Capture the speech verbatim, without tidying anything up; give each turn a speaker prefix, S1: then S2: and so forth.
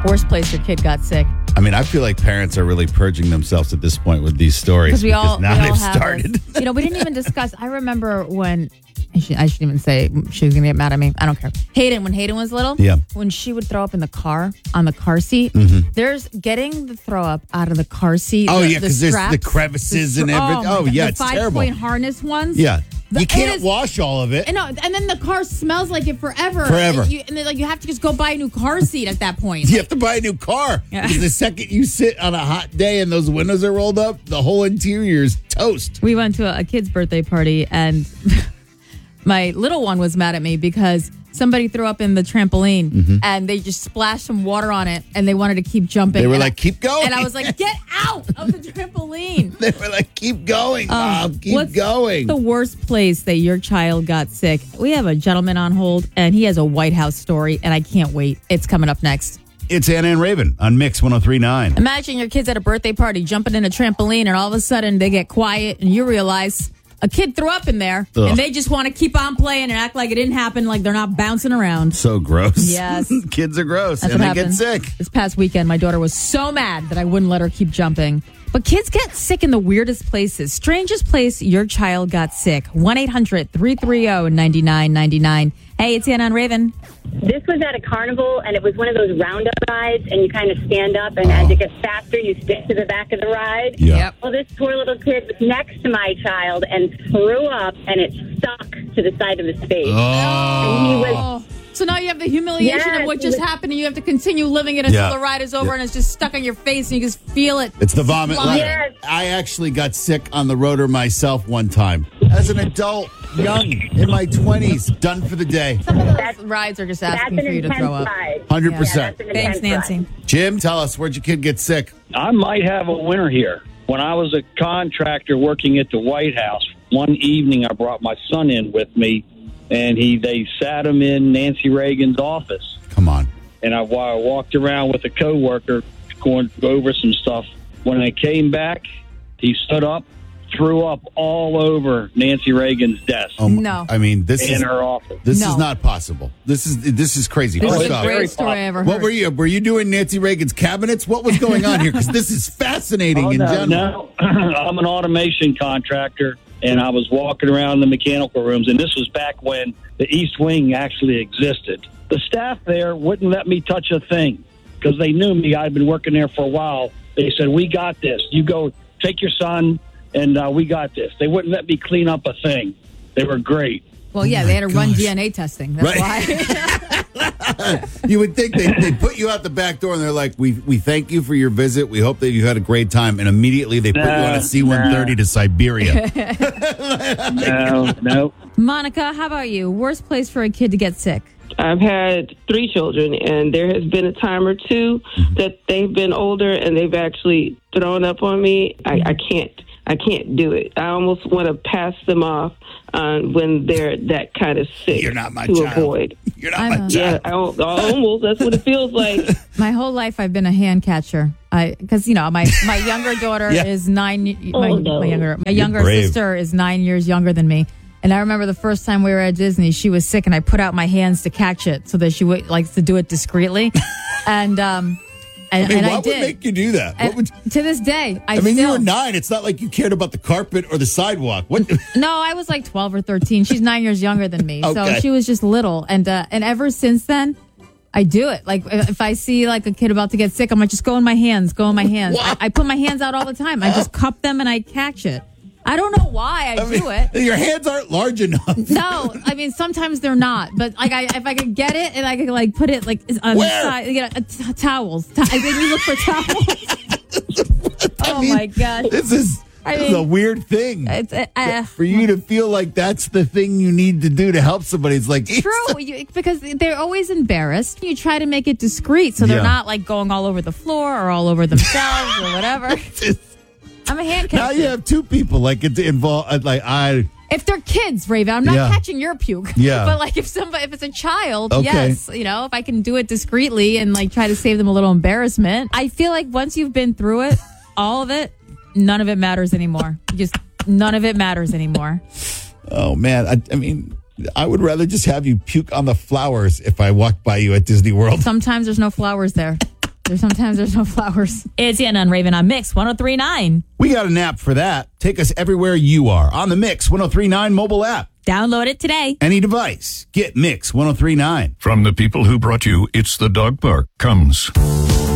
S1: Worst place your kid got sick.
S2: I mean, I feel like parents are really purging themselves at this point with these stories.
S1: Because we all,
S2: now
S1: we all
S2: they've
S1: have
S2: started.
S1: this. You know, we didn't even discuss. I remember when, I, should, I shouldn't even say she was going to get mad at me. I don't care. Hayden, when Hayden was little,
S2: yeah.
S1: when she would throw up in the car, on the car seat,
S2: mm-hmm.
S1: there's getting the throw up out of the car seat.
S2: Oh,
S1: the,
S2: yeah, because the there's the crevices the, and everything. Oh, oh yeah,
S1: the
S2: it's
S1: five
S2: terrible.
S1: point harness ones.
S2: Yeah.
S1: The,
S2: you can't
S1: is,
S2: wash all of it.
S1: And, no, and then the car smells like it forever.
S2: Forever.
S1: And, you, and then, like, you have to just go buy a new car seat at that point.
S2: You have to buy a new car.
S1: Yeah.
S2: Because the second you sit on a hot day and those windows are rolled up, the whole interior is toast.
S1: We went to a, a kid's birthday party, and my little one was mad at me because somebody threw up in the trampoline, mm-hmm. and they just splashed some water on it, and they wanted to keep jumping.
S2: They were
S1: and
S2: like,
S1: I,
S2: keep going.
S1: And I was like, get out of the trampoline.
S2: They were like, keep going, Mom. Um, keep
S1: what's
S2: going.
S1: The worst place that your child got sick? We have a gentleman on hold, and he has a White House story, and I can't wait. It's coming up next.
S2: It's Anna and Raven on Mix one oh three point nine.
S1: Imagine your kids at a birthday party jumping in a trampoline, and all of a sudden they get quiet, and you realize a kid threw up in there,
S2: Ugh.
S1: and they just want to keep on playing and act like it didn't happen, like they're not bouncing around.
S2: So gross.
S1: Yes.
S2: Kids are gross,
S1: That's
S2: and
S1: what
S2: they
S1: happened.
S2: get sick.
S1: This past weekend, my daughter was so mad that I wouldn't let her keep jumping. But kids get sick in the weirdest places. Strangest place your child got sick. one eight hundred three three zero nine nine nine nine. Hey, it's Anna and Raven.
S3: This was at a carnival, and it was one of those roundup rides, and you kind of stand up, and oh. as it gets faster, you stick to the back of the ride.
S2: Yeah. Yep.
S3: Well, this poor little kid was next to my child and threw up, and it stuck to the side of his face.
S2: Oh.
S3: And he was...
S1: So now you have the humiliation
S3: yes,
S1: of what just happened, and you have to continue living it until
S2: yeah.
S1: the ride is over,
S2: yeah.
S1: and it's just stuck on your face, and you just feel it.
S2: It's the vomit line.
S3: Yes.
S2: I actually got sick on the rotor myself one time. As an adult, young, in my twenties, done for the day.
S1: Some of those rides are just asking for you to throw up.
S3: Ride.
S2: one hundred percent.
S3: Yeah,
S1: Thanks, Nancy.
S3: Ride.
S2: Jim, tell us, where'd your kid get sick?
S4: I might have a winner here. When I was a contractor working at the White House, one evening I brought my son in with me, and he they sat him in Nancy Reagan's office.
S2: Come on.
S4: And I, I walked around with a coworker going to go over some stuff. When I came back, he stood up, threw up all over Nancy Reagan's desk.
S2: Oh,
S1: no.
S2: I mean, this
S4: in
S2: is
S4: her office.
S2: This
S1: no.
S2: is not possible. This is this is crazy.
S1: This
S2: First
S1: is the
S2: off,
S1: greatest story I ever heard.
S2: what were you? Were you doing Nancy Reagan's cabinets? What was going on here? Because this is fascinating
S4: Oh,
S2: in
S4: no,
S2: general.
S4: no. I'm an automation contractor, and I was walking around the mechanical rooms, and this was back when the East Wing actually existed. The staff there wouldn't let me touch a thing because they knew me. I'd been working there for a while. They said, we got this. You go take your son, and uh, we got this. They wouldn't let me clean up a thing. They were great.
S1: Well, yeah,
S2: Oh
S1: they had to
S2: gosh.
S1: run D N A testing. That's
S2: Right.
S1: why.
S2: You would think they they put you out the back door and they're like, we we thank you for your visit. We hope that you had a great time. And immediately they put
S4: Nah,
S2: you on a C one thirty
S4: nah.
S2: to Siberia.
S4: No, no.
S1: Monica, how about you? Worst place for a kid to get sick?
S5: I've had three children, and there has been a time or two that they've been older and they've actually thrown up on me. I, I can't. I can't do it. I almost want to pass them off um, when they're that kind of sick.
S2: You're not my
S5: to
S2: child.
S5: avoid.
S2: You're not
S1: I'm
S2: my
S1: a-
S5: Yeah,
S2: child.
S5: I, I almost. That's what it feels like.
S1: My whole life, I've been a hand catcher. I because you know my, my younger daughter
S2: Yeah.
S1: is nine. My,
S5: Oh, no.
S1: my younger my
S2: You're
S1: younger
S2: brave.
S1: sister is nine years younger than me. And I remember the first time we were at Disney, she was sick, and I put out my hands to catch it so that she would likes to do it discreetly. and um, and
S2: I mean,
S1: and
S2: what
S1: I
S2: would
S1: did.
S2: make you do that? What
S1: And
S2: would,
S1: to this day, I,
S2: I mean,
S1: still,
S2: you were nine. It's not like you cared about the carpet or the sidewalk. What?
S1: No, I was like twelve or thirteen. She's nine years younger than me. So
S2: Okay.
S1: she was just little. And uh, and ever since then, I do it. Like if I see like a kid about to get sick, I'm like, just go in my hands, go in my hands. I, I put my hands out all the time. I just cup them and I catch it. I don't know why I,
S2: I mean,
S1: do it.
S2: Your hands aren't large enough.
S1: No, I mean sometimes they're not, but like I, if I could get it and I could like put it like on
S2: Where?
S1: the side, you know, uh, t- towels. T- and then you look for towels.
S2: I
S1: Oh
S2: mean,
S1: my gosh.
S2: This is,
S1: I
S2: this is
S1: mean,
S2: a weird thing.
S1: It's uh, uh,
S2: For you to feel like that's the thing you need to do to help somebody. It's like,
S1: true, you, because they're always embarrassed. You try to make it discreet so they're
S2: Yeah.
S1: not like going all over the floor or all over themselves or whatever. I'm a hand
S2: now
S1: catcher.
S2: you have two people like it's involved. Like I,
S1: If they're kids, Raven, I'm not
S2: Yeah.
S1: catching your puke.
S2: Yeah.
S1: But like if somebody, if it's a child,
S2: Okay.
S1: yes, you know, if I can do it discreetly and like try to save them a little embarrassment. I feel like once you've been through it, all of it, none of it matters anymore. Just none of it matters anymore.
S2: oh man, I, I mean, I would rather just have you puke on the flowers if I walked by you at Disney World.
S1: Sometimes there's no flowers there. There's sometimes there's no flowers. It's Anna and Raven on Mix one oh three point nine.
S2: We got an app for that. Take us everywhere you are on the Mix one oh three point nine mobile app.
S1: Download it today.
S2: Any device. Get Mix one oh three point nine.
S6: From the people who brought you It's the Dog Park comes